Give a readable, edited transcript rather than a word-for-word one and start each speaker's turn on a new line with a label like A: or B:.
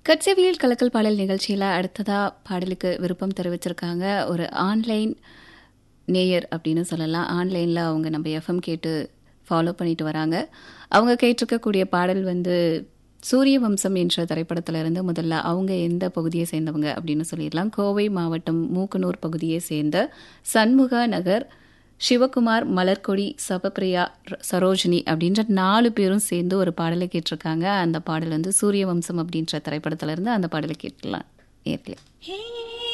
A: கட்செவியல் கலக்கல் பாடல் நிகழ்ச்சியில் அடுத்ததாக பாடலுக்கு விருப்பம் தெரிவிச்சிருக்காங்க ஒரு ஆன்லைன் நேயர் அப்படின்னு சொல்லலாம். ஆன்லைனில் அவங்க நம்ம எஃப்எம் கேட்டு ஃபாலோ பண்ணிட்டு வராங்க. அவங்க கேட்டிருக்கக்கூடிய பாடல் சூரிய வம்சம் என்ற திரைப்படத்திலிருந்து முதல்ல அவங்க எந்த பகுதியை சேர்ந்தவங்க அப்படின்னு சொல்லிடலாம். கோவை மாவட்டம் மூக்கனூர் பகுதியை சேர்ந்த சண்முகா நகர் சிவகுமார், மலர்கொடி, சபப்பிரியா, சரோஜினி அப்படின்ற 4 பேரும் சேர்ந்து ஒரு பாடலை கேட்டிருக்காங்க. அந்த பாடல் சூரிய வம்சம் அப்படின்ற திரைப்படத்திலிருந்து அந்த பாடலை கேட்கலாம் நேர்களே.